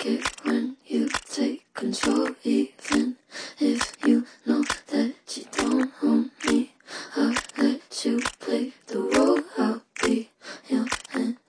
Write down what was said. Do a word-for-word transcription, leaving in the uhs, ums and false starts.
it when you take control, even if you know that you don't own me. I'll let you play